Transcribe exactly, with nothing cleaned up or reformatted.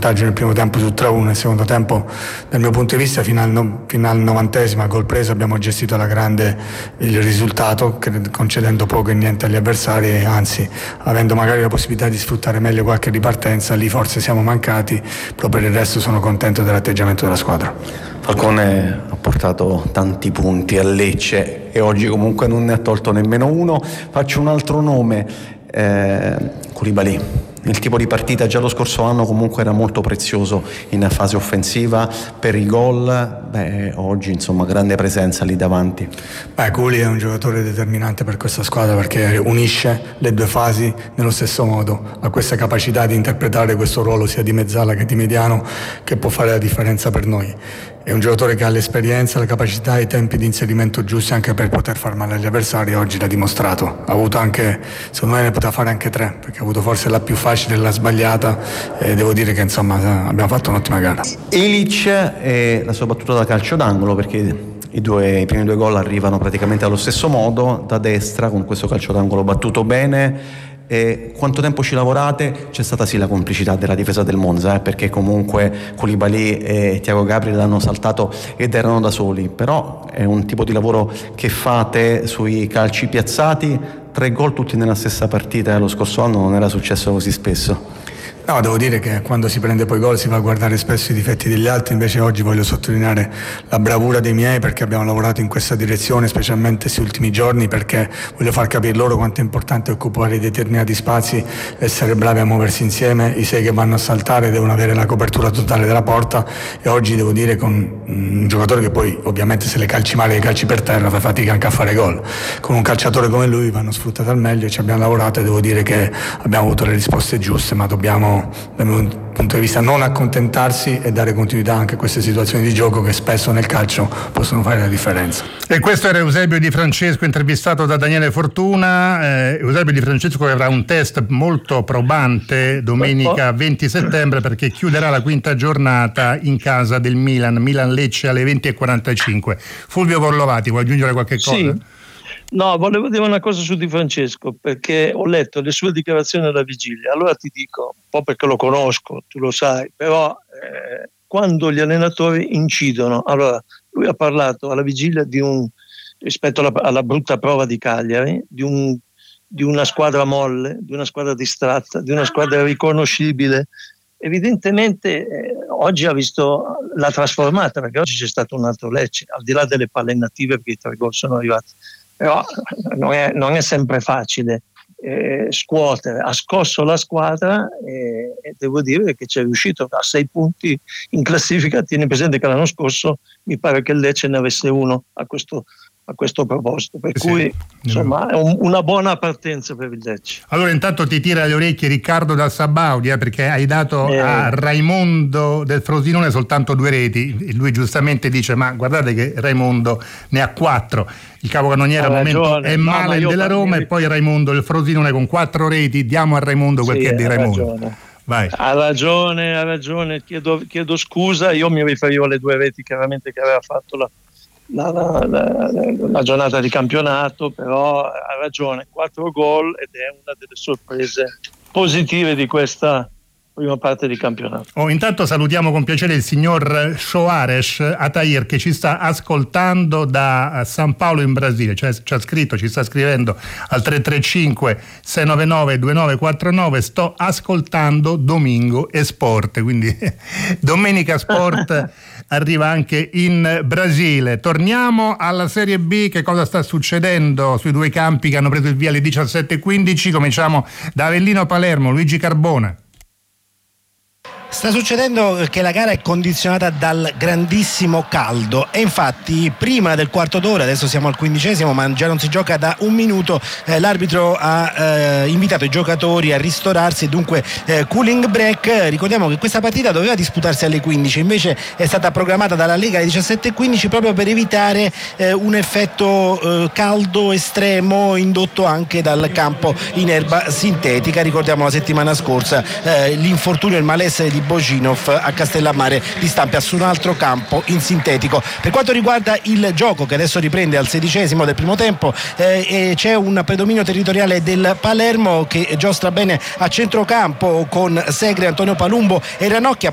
vantaggio nel primo tempo su tre a uno. Nel secondo tempo, dal mio punto di vista, fino al, no, fino al novantesimo, a gol preso, abbiamo gestito alla grande il risultato, concedendo poco e niente agli avversari, anzi avendo magari la possibilità di sfruttare meglio qualche ripartenza, lì forse siamo mancati, però per il resto sono contento dell'atteggiamento della squadra. Falcone ha portato tanti punti a Lecce e oggi comunque non ne ha tolto nemmeno uno. Faccio un altro nome, eh, Koulibaly. Il tipo di partita già lo scorso anno comunque era molto prezioso in fase offensiva per i gol, beh, oggi insomma grande presenza lì davanti. Beh, Koulibaly è un giocatore determinante per questa squadra perché unisce le due fasi nello stesso modo, ha questa capacità di interpretare questo ruolo sia di mezzala che di mediano che può fare la differenza per noi. È un giocatore che ha l'esperienza, la capacità e i tempi di inserimento giusti anche per poter far male agli avversari, oggi l'ha dimostrato. Ha avuto anche, secondo me ne poteva fare anche tre, perché ha avuto forse la più facile e la sbagliata, e devo dire che insomma abbiamo fatto un'ottima gara. Ilic e la sua battuta da calcio d'angolo, perché i, due, i primi due gol arrivano praticamente allo stesso modo, da destra con questo calcio d'angolo battuto bene. E quanto tempo ci lavorate? C'è stata sì la complicità della difesa del Monza, eh, perché comunque Koulibaly e Thiago Gabriel hanno saltato ed erano da soli, però è un tipo di lavoro che fate sui calci piazzati. Tre gol tutti nella stessa partita, eh, lo scorso anno non era successo così spesso. No, devo dire che quando si prende poi gol si va a guardare spesso i difetti degli altri, invece oggi voglio sottolineare la bravura dei miei perché abbiamo lavorato in questa direzione, specialmente questi ultimi giorni, perché voglio far capire loro quanto è importante occupare determinati spazi, essere bravi a muoversi insieme, i sei che vanno a saltare devono avere la copertura totale della porta e oggi devo dire con un giocatore che poi ovviamente se le calci male, le calci per terra, fa fatica anche a fare gol, con un calciatore come lui vanno sfruttati al meglio, ci abbiamo lavorato e devo dire che abbiamo avuto le risposte giuste, ma dobbiamo dal mio punto di vista non accontentarsi e dare continuità anche a queste situazioni di gioco che spesso nel calcio possono fare la differenza. E questo era Eusebio Di Francesco, intervistato da Daniele Fortuna. eh, Eusebio Di Francesco che avrà un test molto probante domenica venti settembre perché chiuderà la quinta giornata in casa del Milan, Milan-Lecce alle venti e quarantacinque. Fulvio Borlovati, vuoi aggiungere qualche cosa? Sì. No, volevo dire una cosa su Di Francesco, perché ho letto le sue dichiarazioni alla vigilia. Allora ti dico, un po' perché lo conosco, tu lo sai, però eh, quando gli allenatori incidono, allora lui ha parlato alla vigilia di un, rispetto alla, alla brutta prova di Cagliari, di, un, di una squadra molle, di una squadra distratta, di una squadra riconoscibile. Evidentemente eh, oggi ha visto la trasformata, perché oggi c'è stato un altro Lecce, al di là delle palle native, perché i tre gol sono arrivati. Però non è, non è sempre facile eh, scuotere. Ha scosso la squadra e, e devo dire che ci è riuscito a sei punti in classifica. Tieni presente che l'anno scorso mi pare che il Lecce ne avesse uno a questo, a questo proposito, per sì, cui insomma è un, una buona partenza per il Lecce. Allora intanto ti tira le orecchie Riccardo da Sabaudia eh, perché hai dato eh. a Raimondo del Frosinone soltanto due reti e lui giustamente dice ma guardate che Raimondo ne ha quattro. Il capocannoniere al momento è male no, della Roma e poi Raimondo del Frosinone con quattro reti. Diamo a Raimondo quel sì, che è di Raimondo. Ragione. Vai. Ha ragione, ha ragione, chiedo, chiedo scusa, io mi riferivo alle due reti chiaramente che aveva fatto la, la, la, la, la giornata di campionato, però ha ragione, quattro gol ed è una delle sorprese positive di questa prima parte di campionato. Oh, intanto salutiamo con piacere il signor Soares Atair che ci sta ascoltando da San Paolo in Brasile, cioè ci ha scritto, ci sta scrivendo al tre tre cinque sei nove nove due nove quattro nove, sto ascoltando Domingo e Sport, quindi Domenica Sport arriva anche in Brasile. Torniamo alla Serie B, che cosa sta succedendo sui due campi che hanno preso il via alle diciassette e quindici, cominciamo da Avellino Palermo, Luigi Carbone. Sta succedendo che la gara è condizionata dal grandissimo caldo e infatti prima del quarto d'ora, adesso siamo al quindicesimo ma già non si gioca da un minuto, eh, l'arbitro ha eh, invitato i giocatori a ristorarsi e dunque eh, cooling break. Ricordiamo che questa partita doveva disputarsi alle quindici, invece è stata programmata dalla Lega alle diciassette e quindici proprio per evitare eh, un effetto eh, caldo estremo indotto anche dal campo in erba sintetica. Ricordiamo la settimana scorsa eh, l'infortunio e il malessere di Boginov a Castellammare di Stampa su un altro campo in sintetico. Per quanto riguarda il gioco che adesso riprende al sedicesimo del primo tempo, eh, c'è un predominio territoriale del Palermo che giostra bene a centrocampo con Segre, Antonio Palumbo e Ranocchia.